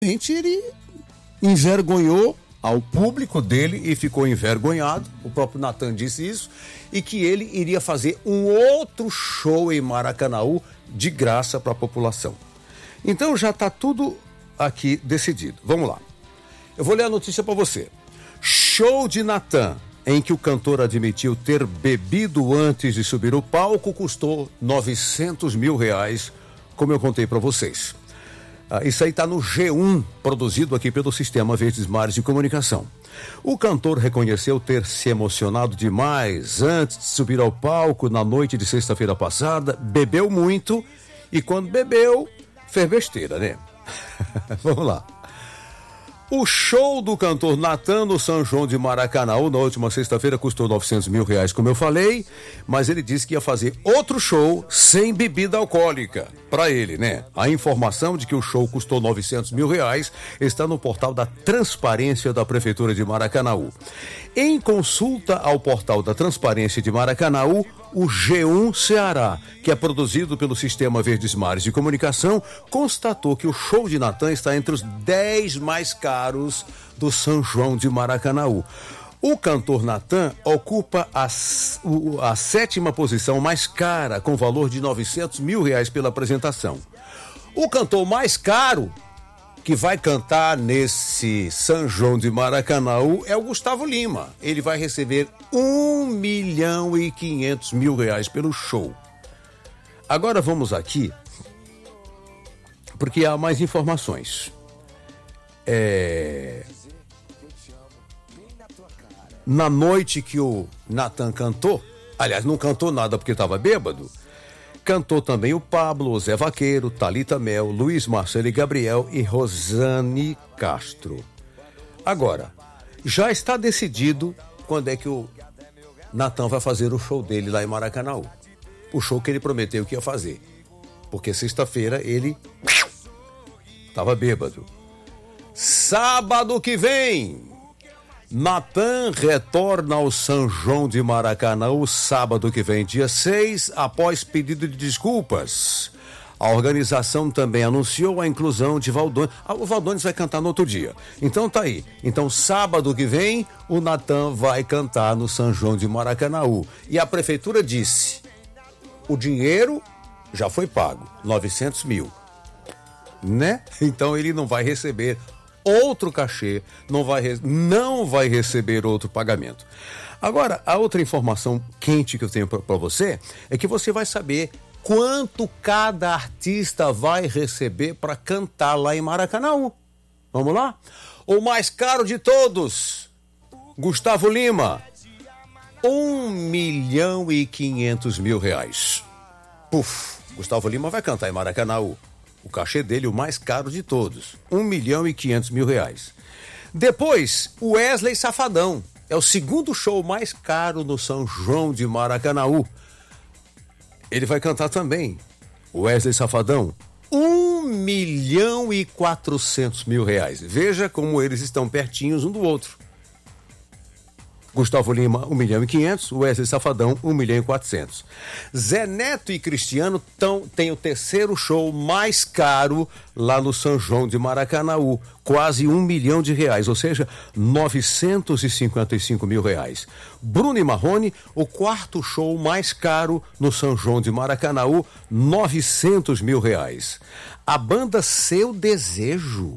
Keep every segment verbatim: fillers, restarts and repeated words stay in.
ele envergonhou ao público dele e ficou envergonhado. O próprio Natan disse isso, e que ele iria fazer um outro show em Maracanaú de graça para a população. Então já está tudo aqui decidido. Vamos lá. Eu vou ler a notícia para você. Show de Natan, em que o cantor admitiu ter bebido antes de subir o palco, custou novecentos mil reais, como eu contei para vocês. Ah, isso aí está no G um, produzido aqui pelo Sistema Verdes Mares de Comunicação. O cantor reconheceu ter se emocionado demais antes de subir ao palco na noite de sexta-feira passada, bebeu muito e quando bebeu, fez besteira, né? Vamos lá. O show do cantor Natan no São João de Maracanaú na última sexta-feira custou novecentos mil reais, como eu falei, mas ele disse que ia fazer outro show sem bebida alcoólica para ele, né? A informação de que o show custou novecentos mil reais está no portal da Transparência da Prefeitura de Maracanaú. Em consulta ao portal da Transparência de Maracanaú, o G um Ceará, que é produzido pelo Sistema Verdes Mares de Comunicação, constatou que o show de Natan está entre os dez mais caros do São João de Maracanaú. O cantor Natan ocupa a, a sétima posição mais cara, com valor de novecentos mil reais pela apresentação. O cantor mais caro que vai cantar nesse São João de Maracanaú é o Gustavo Lima. Ele vai receber um milhão e quinhentos mil reais pelo show. Agora vamos aqui, porque há mais informações. É... Na noite que o Natan cantou, aliás, não cantou nada porque estava bêbado, cantou também o Pablo, o Zé Vaqueiro, Thalita Mel, Luiz Marcelo e Gabriel e Rosane Castro. Agora, já está decidido quando é que o Natan vai fazer o show dele lá em Maracanaú. O show que ele prometeu que ia fazer. Porque sexta-feira ele estava bêbado. Sábado que vem, Natan retorna ao São João de Maracanaú sábado que vem, dia seis, após pedido de desculpas. A organização também anunciou a inclusão de Valdones. Ah, o Valdones vai cantar no outro dia. Então tá aí. Então sábado que vem, o Natan vai cantar no São João de Maracanaú. E a prefeitura disse, o dinheiro já foi pago, novecentos mil. Né? Então ele não vai receber outro cachê, não vai, não vai receber outro pagamento. Agora, a outra informação quente que eu tenho para você é que você vai saber quanto cada artista vai receber para cantar lá em Maracanaú. Vamos lá? O mais caro de todos, Gustavo Lima, um milhão e quinhentos mil reais. Puf, Gustavo Lima vai cantar em Maracanaú. O cachê dele, o mais caro de todos, um milhão e quinhentos mil reais. Depois, o Wesley Safadão. É o segundo show mais caro no São João de Maracanaú. Ele vai cantar também, o Wesley Safadão, um milhão e quatrocentos mil reais. Veja como eles estão pertinhos um do outro. Gustavo Lima, um milhão e quinhentos, Wesley Safadão, um milhão e quatrocentos. Zé Neto e Cristiano tão, têm o terceiro show mais caro lá no São João de Maracanaú, quase um milhão de reais, ou seja, novecentos e cinquenta e cinco mil reais. Bruno e Marrone, o quarto show mais caro no São João de Maracanaú, novecentos mil reais. A banda Seu Desejo,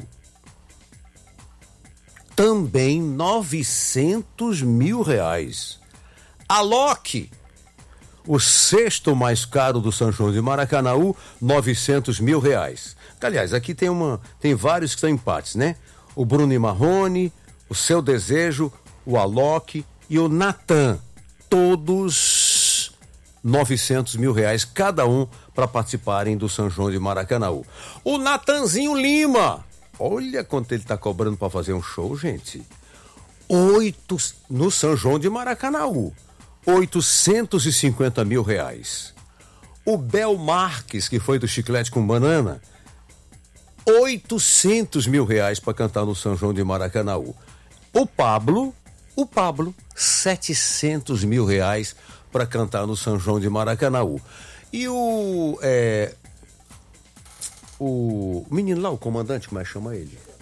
também novecentos mil reais. A Loki, o sexto mais caro do São João de Maracanaú, novecentos mil reais. Aliás, aqui tem, uma, tem vários que são empates, né? O Bruno e Marrone, o Seu Desejo, o Alok e o Natan. Todos novecentos mil reais cada um para participarem do São João de Maracanaú. O Natanzinho Lima, olha quanto ele está cobrando para fazer um show, gente. Oito no São João de Maracanaú. oitocentos e cinquenta mil reais. O Bel Marques, que foi do Chiclete com Banana, oitocentos mil reais para cantar no São João de Maracanaú. O Pablo, o Pablo, setecentos mil reais para cantar no São João de Maracanaú. E o... É, o menino lá, o comandante, como é que chama ele?